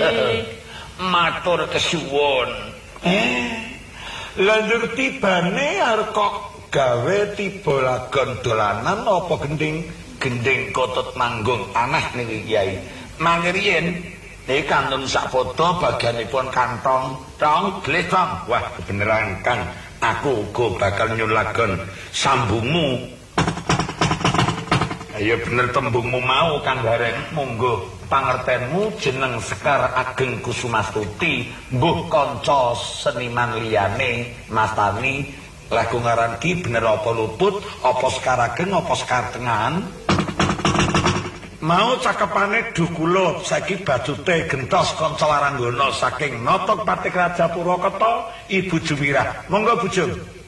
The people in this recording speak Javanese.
Matur kesuwun. Lanjur tibane arep kok gawe tiba lagon dolanan apa gending kotut manggung aneh niki Kiai. Mangke riyen niki kantun sakpodo bagianipun kantong tong gelis tong. Wah kebeneran Kang, aku uga bakal nyun lagon sambungmu. Ya bener tembungmu mau Kang Gareng, monggo pangertenmu jeneng Sekar Ageng Kusumastuti, mbuh kanca seniman liyane Mas Tani, lagu ngaran ki bener apa luput, apa Sekar Ageng, apa Sekar Tengahan. Mau cakepane Dukula saiki bajute gentos kanca waranggana saking Notok Patik Raja Purwokerto, Ibu Jumirah. Monggo Bujung.